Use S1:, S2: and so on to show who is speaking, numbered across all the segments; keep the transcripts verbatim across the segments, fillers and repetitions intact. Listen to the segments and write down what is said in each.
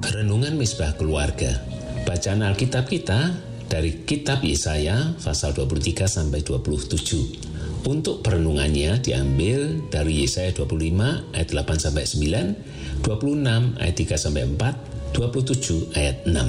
S1: Renungan Misbah Keluarga. Bacaan Alkitab kita dari kitab Yesaya pasal dua puluh tiga sampai dua puluh tujuh. Untuk perenungannya diambil dari Yesaya dua puluh lima ayat delapan sampai sembilan, dua puluh enam ayat tiga sampai empat, dua puluh tujuh ayat enam.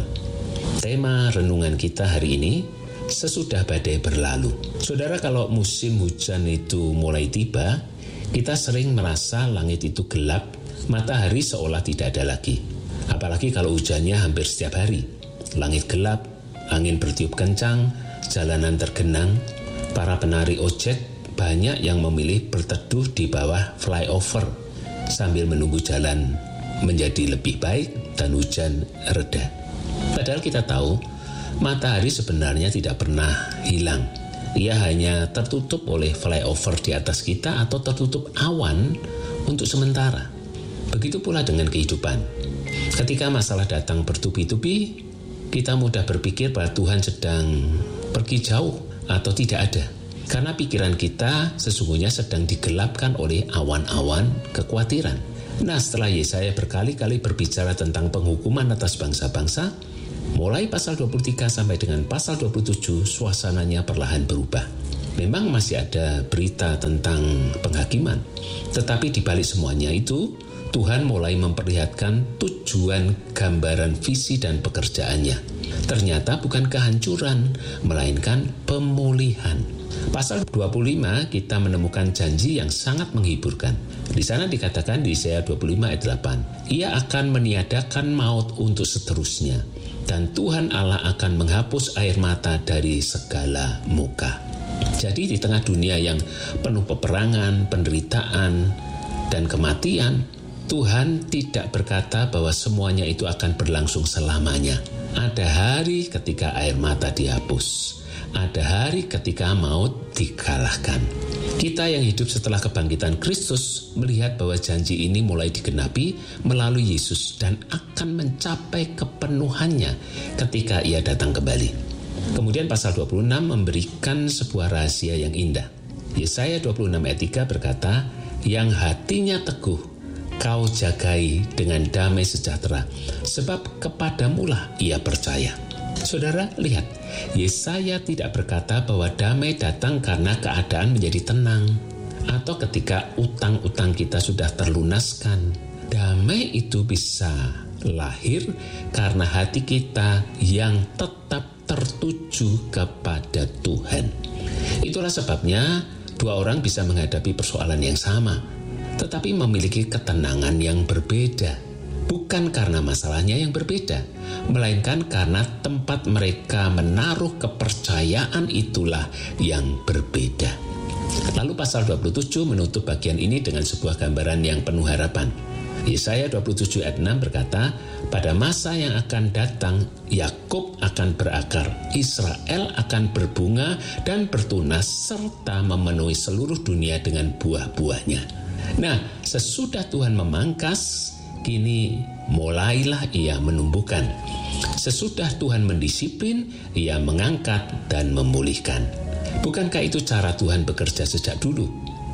S1: Tema renungan kita hari ini, sesudah badai berlalu. Saudara, kalau musim hujan itu mulai tiba, kita sering merasa langit itu gelap, matahari seolah tidak ada lagi. Apalagi kalau hujannya hampir setiap hari. Langit gelap, angin bertiup kencang, jalanan tergenang. Para penari ojek banyak yang memilih berteduh di bawah flyover sambil menunggu jalan menjadi lebih baik dan hujan reda. Padahal kita tahu matahari sebenarnya tidak pernah hilang. Ia hanya tertutup oleh flyover di atas kita atau tertutup awan untuk sementara. Begitu pula dengan kehidupan. Ketika masalah datang bertubi-tubi, kita mudah berpikir bahwa Tuhan sedang pergi jauh atau tidak ada. Karena pikiran kita sesungguhnya sedang digelapkan oleh awan-awan kekhawatiran. Nah, setelah Yesaya berkali-kali berbicara tentang penghukuman atas bangsa-bangsa, mulai pasal dua puluh tiga sampai dengan pasal dua puluh tujuh, suasananya perlahan berubah. Memang masih ada berita tentang penghakiman, tetapi di balik semuanya itu, Tuhan mulai memperlihatkan tujuan, gambaran, visi, dan pekerjaannya. Ternyata bukan kehancuran, melainkan pemulihan. Pasal dua puluh lima kita menemukan janji yang sangat menghiburkan. Di sana dikatakan di Yesaya dua puluh lima ayat delapan, Ia akan meniadakan maut untuk seterusnya, dan Tuhan Allah akan menghapus air mata dari segala muka. Jadi di tengah dunia yang penuh peperangan, penderitaan, dan kematian, Tuhan tidak berkata bahwa semuanya itu akan berlangsung selamanya. Ada hari ketika air mata dihapus. Ada hari ketika maut dikalahkan. Kita yang hidup setelah kebangkitan Kristus melihat bahwa janji ini mulai digenapi melalui Yesus dan akan mencapai kepenuhannya ketika Ia datang kembali. Kemudian pasal dua puluh enam memberikan sebuah rahasia yang indah. Yesaya dua puluh enam ayat tiga berkata, "Yang hatinya teguh, kau jagai dengan damai sejahtera, sebab kepadamulah ia percaya." Saudara, lihat, Yesaya tidak berkata bahwa damai datang karena keadaan menjadi tenang atau ketika utang-utang kita sudah terlunaskan. Damai itu bisa lahir karena hati kita yang tetap tertuju kepada Tuhan. Itulah sebabnya dua orang bisa menghadapi persoalan yang sama, tetapi memiliki ketenangan yang berbeda. Bukan karena masalahnya yang berbeda, melainkan karena tempat mereka menaruh kepercayaan itulah yang berbeda. Lalu pasal dua puluh tujuh menutup bagian ini dengan sebuah gambaran yang penuh harapan. Yesaya dua puluh tujuh ayat enam berkata, "Pada masa yang akan datang, Yakub akan berakar, Israel akan berbunga dan bertunas, serta memenuhi seluruh dunia dengan buah-buahnya." Nah, sesudah Tuhan memangkas, kini mulailah Ia menumbuhkan. Sesudah Tuhan mendisiplin, Ia mengangkat dan memulihkan. Bukankah itu cara Tuhan bekerja sejak dulu?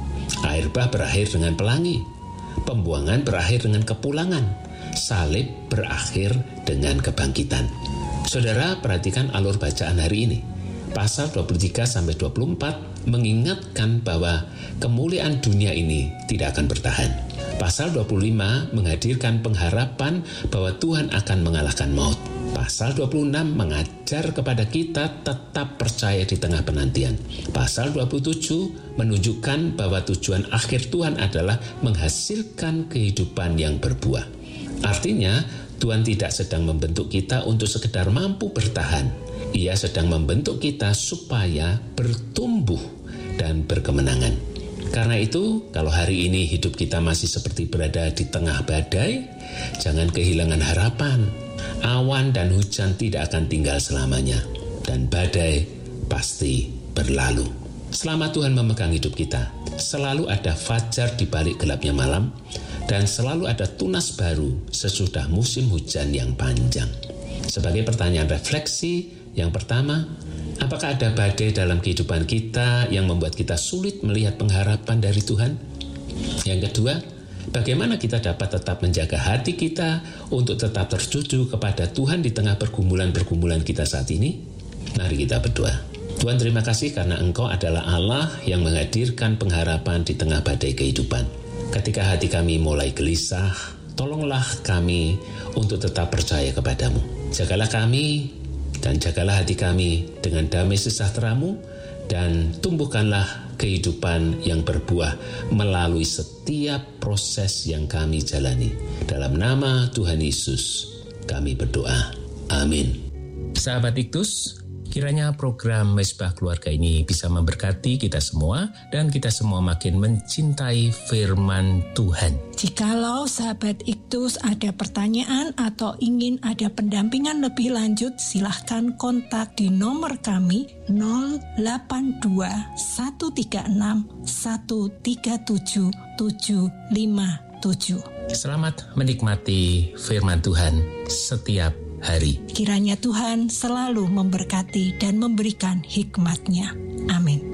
S1: Air bah berakhir dengan pelangi, pembuangan berakhir dengan kepulangan, salib berakhir dengan kebangkitan. Saudara, perhatikan alur bacaan hari ini. Pasal dua puluh tiga sampai dua puluh empat mengingatkan bahwa kemuliaan dunia ini tidak akan bertahan. Pasal dua puluh lima menghadirkan pengharapan bahwa Tuhan akan mengalahkan maut. Pasal dua puluh enam mengajar kepada kita tetap percaya di tengah penantian. Pasal dua puluh tujuh menunjukkan bahwa tujuan akhir Tuhan adalah menghasilkan kehidupan yang berbuah. Artinya, Tuhan tidak sedang membentuk kita untuk sekedar mampu bertahan. Ia sedang membentuk kita supaya bertumbuh dan berkemenangan. Karena itu, kalau hari ini hidup kita masih seperti berada di tengah badai, jangan kehilangan harapan. Awan dan hujan tidak akan tinggal selamanya, dan badai pasti berlalu. Selama Tuhan memegang hidup kita, selalu ada fajar di balik gelapnya malam, dan selalu ada tunas baru sesudah musim hujan yang panjang. Sebagai pertanyaan refleksi, yang pertama, apakah ada badai dalam kehidupan kita yang membuat kita sulit melihat pengharapan dari Tuhan? Yang kedua, Bagaimana kita dapat tetap menjaga hati kita untuk tetap tertuju kepada Tuhan di tengah pergumulan-pergumulan kita saat ini? Mari kita berdoa. Tuhan, terima kasih karena Engkau adalah Allah yang menghadirkan pengharapan di tengah badai kehidupan. Ketika hati kami mulai gelisah, tolonglah kami untuk tetap percaya kepadamu. Jagalah kami dan jagalah hati kami dengan damai sejahtera-Mu, dan tumbuhkanlah kehidupan yang berbuah melalui setiap proses yang kami jalani. Dalam nama Tuhan Yesus kami berdoa. Amin. Sahabat Iktus, kiranya program Mesbah Keluarga ini bisa memberkati kita semua dan kita semua makin mencintai firman Tuhan.
S2: Jikalau sahabat Iktus ada pertanyaan atau ingin ada pendampingan lebih lanjut, silahkan kontak di nomor kami nol delapan dua satu tiga enam satu tiga tujuh tujuh lima tujuh.
S1: Selamat menikmati firman Tuhan setiap hari.
S2: Kiranya Tuhan selalu memberkati dan memberikan hikmat-Nya. Amin.